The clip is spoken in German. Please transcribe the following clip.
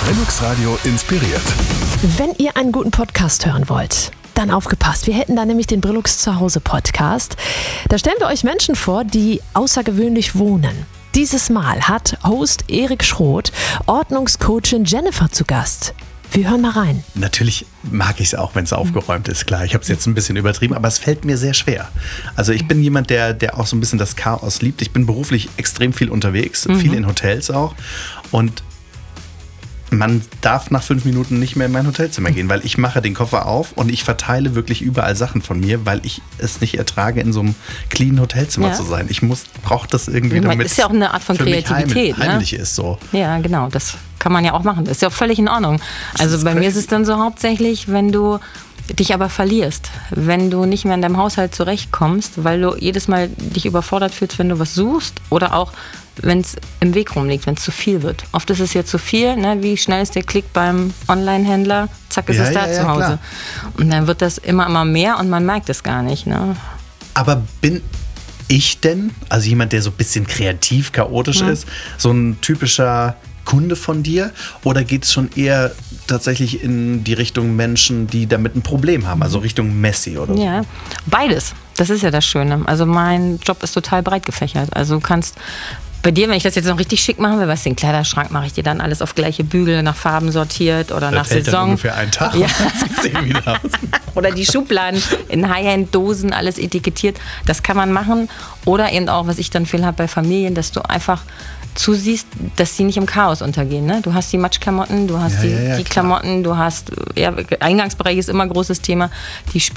Brillux Radio inspiriert. Wenn ihr einen guten Podcast hören wollt, dann aufgepasst. Wir hätten da nämlich den Brillux Zuhause Podcast. Da stellen wir euch Menschen vor, die außergewöhnlich wohnen. Dieses Mal hat Host Erik Schroth Ordnungscoachin Jennifer zu Gast. Wir hören mal rein. Natürlich mag ich es auch, wenn es aufgeräumt ist, klar. Ich habe es jetzt ein bisschen übertrieben, aber es fällt mir sehr schwer. Also ich bin jemand, der auch so ein bisschen das Chaos liebt. Ich bin beruflich extrem viel unterwegs, viel in Hotels auch. Und man darf nach 5 Minuten nicht mehr in mein Hotelzimmer gehen, weil ich mache den Koffer auf und ich verteile wirklich überall Sachen von mir, weil ich es nicht ertrage, in so einem cleanen Hotelzimmer zu sein. Ich brauche das irgendwie, damit ist ja auch eine Art von Kreativität, heimlich ist so. Ja, genau, das kann man ja auch machen. Das ist ja auch völlig in Ordnung. Also bei mir ist es dann so hauptsächlich, wenn du dich aber verlierst, wenn du nicht mehr in deinem Haushalt zurechtkommst, weil du jedes Mal dich überfordert fühlst, wenn du was suchst oder auch wenn es im Weg rumliegt, wenn es zu viel wird. Oft ist es ja zu viel, ne? Wie schnell ist der Klick beim Online-Händler, zack ist es da zu Hause. Klar. Und dann wird das immer mehr und man merkt es gar nicht. Ne? Aber bin ich denn, also jemand, der so ein bisschen kreativ, chaotisch ist, so ein typischer Kunde von dir? Oder geht es schon eher tatsächlich in die Richtung Menschen, die damit ein Problem haben? Also Richtung Messi oder so? Ja, beides. Das ist ja das Schöne. Also mein Job ist total breit gefächert. Also du kannst bei dir, wenn ich das jetzt noch richtig schick machen will, weißt du, den Kleiderschrank mache ich dir dann alles auf gleiche Bügel, nach Farben sortiert oder nach hält Saison. Dann ungefähr einen Tag. Ja. Wieder aus. Oder die Schubladen in High-End-Dosen, alles etikettiert. Das kann man machen. Oder eben auch, was ich dann viel habe bei Familien, dass du einfach zusiehst, dass sie nicht im Chaos untergehen. Ne? Du hast die Matschklamotten, du hast die Klamotten, du hast, Eingangsbereich ist immer ein großes Thema, die